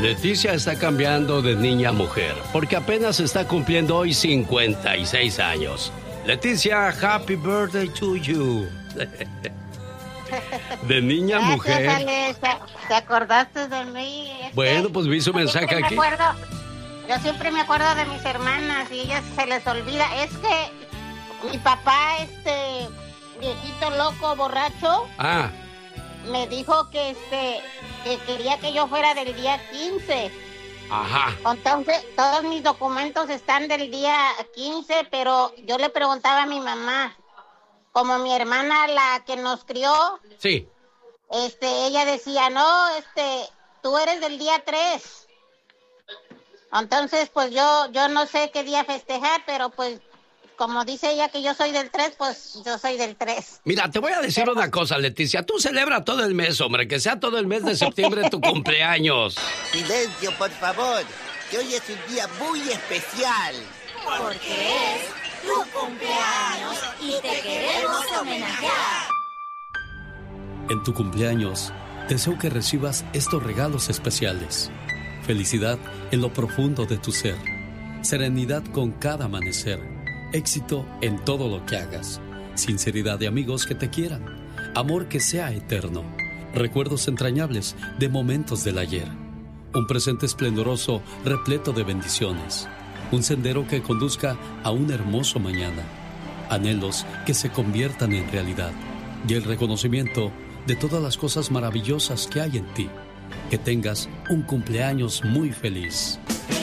Leticia está cambiando de niña a mujer, porque apenas está cumpliendo hoy 56 años. Leticia, happy birthday to you. De niña a mujer. Ale, ¿te acordaste de mí? Bueno, pues vi su mensaje aquí. Yo siempre me acuerdo de mis hermanas y ellas se les olvida. Es que mi papá, viejito loco, borracho, me dijo que quería que yo fuera del día 15. Ajá. Entonces, todos mis documentos están del día 15, pero yo le preguntaba a mi mamá, como mi hermana, la que nos crió, sí, ella decía, no, tú eres del día 3. Entonces, pues yo no sé qué día festejar, pero pues como dice ella que yo soy del 3, pues yo soy del 3. Mira, te voy a decir una cosa, Leticia. Tú celebra todo el mes, hombre, que sea todo el mes de septiembre tu cumpleaños. Silencio, por favor, que hoy es un día muy especial. Porque es tu cumpleaños y te queremos homenajear. En tu cumpleaños, deseo que recibas estos regalos especiales. Felicidad en lo profundo de tu ser. Serenidad con cada amanecer. Éxito en todo lo que hagas. Sinceridad de amigos que te quieran. Amor que sea eterno. Recuerdos entrañables de momentos del ayer. Un presente esplendoroso repleto de bendiciones. Un sendero que conduzca a un hermoso mañana. Anhelos que se conviertan en realidad. Y el reconocimiento de todas las cosas maravillosas que hay en ti. Que tengas un cumpleaños muy feliz.